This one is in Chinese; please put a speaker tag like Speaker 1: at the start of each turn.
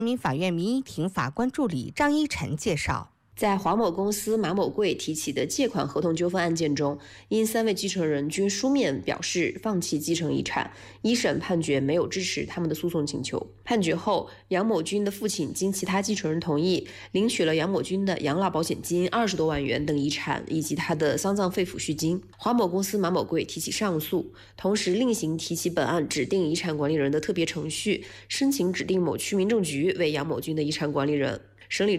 Speaker 1: 人民法院民一庭法官助理张一晨介绍，
Speaker 2: 在华某公司马某贵提起的借款合同纠纷案件中，因3位继承人均书面表示放弃继承遗产，一审判决没有支持他们的诉讼请求。判决后，杨某军的父亲经其他继承人同意，领取了杨某军的养老保险金20多万元等遗产，以及他的丧葬费抚恤金。华某公司马某贵提起上诉，同时另行提起本案指定遗产管理人的特别程序，申请指定某区民政局为杨某军的遗产管理人。审理